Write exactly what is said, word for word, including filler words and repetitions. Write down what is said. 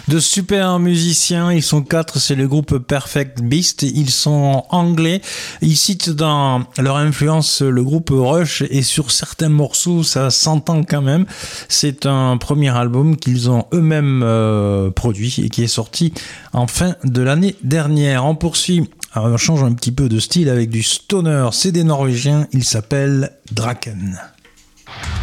De super musiciens, ils sont quatre, c'est le groupe Perfect Beast, ils sont anglais, ils citent dans leur influence le groupe Rush et sur certains morceaux ça s'entend quand même. C'est un premier album qu'ils ont eux-mêmes euh, produit et qui est sorti en fin de l'année dernière. On poursuit, alors on change un petit peu de style avec du stoner, c'est des Norvégiens, ils s'appellent Draken.